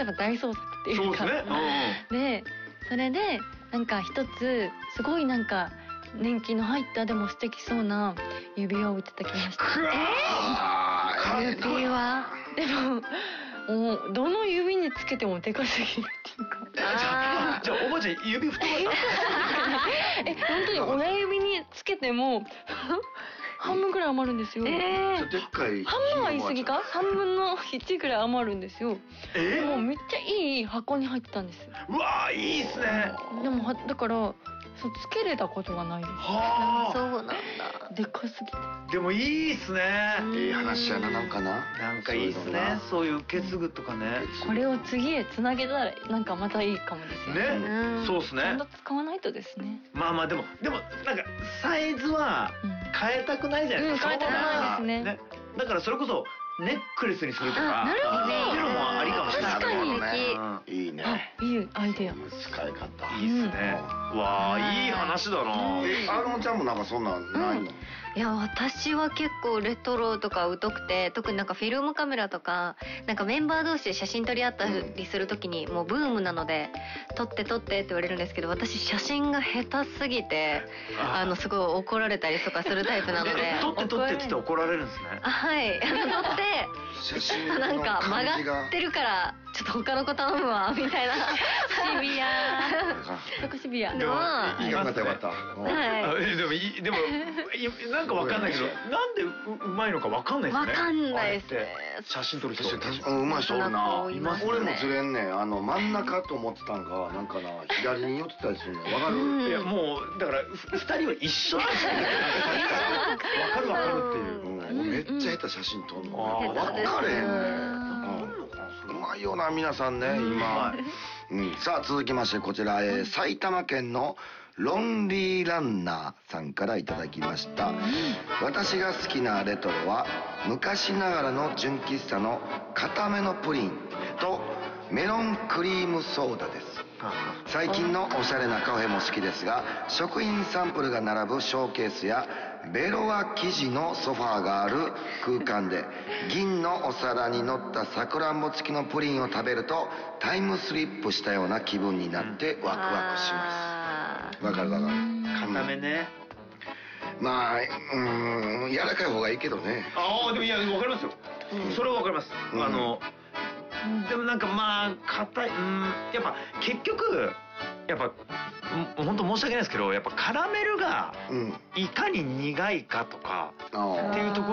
せば大創作っていうか。 そうですね。 でそれでなんか一つすごいなんか年季の入ったでも素敵そうな指輪をいただきました。指輪でもどの指につけてもでかすぎるっていうか。 じゃあおばあちゃん指太かった本当に親指につけても半分くらい余るんですよ。 でっかい半分は言い過ぎか？3分の1くらい余るんですよ。でもめっちゃいい箱に入ってたんです。 うわーいいっすね。 でもだからつけれたことがないです。 はあ。 そうなんだ。 でかすぎて。 でもいいっすね。 いい話やな。なんかいいっすね。そういう受け継ぐとかね。 これを次へつなげたらなんかまたいいかもですよね。 ね。そうっすね。 ちゃんと使わないとですね。 まあでもなんかサイズは変えたくないじゃないですか。 変えたくないですね。 だからそれこそネックレスにするとか。 なるほど。 っていうのもありかもしれない。 確かに。 いいね。 いいアイデア。 使い方。 いいっすね。わあいい話だな。 アロンちゃんもなんかそんなんないの？ いや私は結構レトロとか疎くて、特になんかフィルムカメラとかなんかメンバー同士で写真撮り合ったりするときにもうブームなので撮ってって言われるんですけど、私写真が下手すぎてすごい怒られたりとかするタイプなので撮ってって言って怒られるんですね。 はい撮ってなんか曲がってるからちょっと他の子頼むわみたいなシビアそこシビアでもいい考えたよかった。 でもなんかわかんないけどなんでうまいのかわかんないですね。 わかんないですね。 写真撮る人うまい人おるな。 いますね。 俺も釣れんねん。真ん中と思ってたんがなんかな左に寄ってたりするのわかる？ いやもうだから2人は一緒なんですよ。わかるっていう。 めっちゃ下手写真撮んの。わかれへんね。うまいよな皆さんね今。さあ続きましてこちら埼玉県のロンリーランナーさんからいただきました。私が好きなレトロは昔ながらの純喫茶の固めのプリンとメロンクリームソーダです。最近のおしゃれなカフェも好きですが、食品サンプルが並ぶショーケースやベロア生地のソファーがある空間で銀のお皿に乗ったさくらんぼ付きのプリンを食べるとタイムスリップしたような気分になってワクワクします。わかるわかる。 固めね。 まあ柔らかい方がいいけどね。 でもいやわかりますよ。それはわかります。でもなんか硬いやっぱ結局やっぱ本当申し訳ないですけどやっぱカラメルがいかに苦いかとかっていうところ